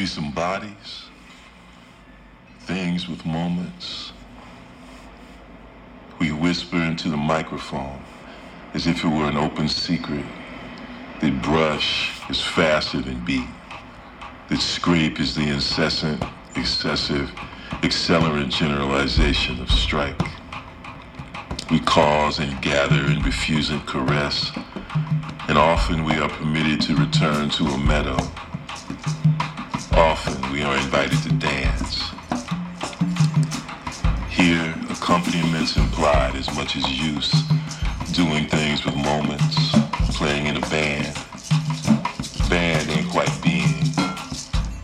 see some bodies, things with moments. We whisper into the microphone as if it were an open secret. That brush is faster than beat. That scrape is the incessant, excessive, accelerant generalization of strike. We cause and gather and refuse and caress, and often we are permitted to return to a meadow. Often we are invited to dance. Here, accompaniments implied as much as use, doing things with moments, playing in a band. Band ain't quite being.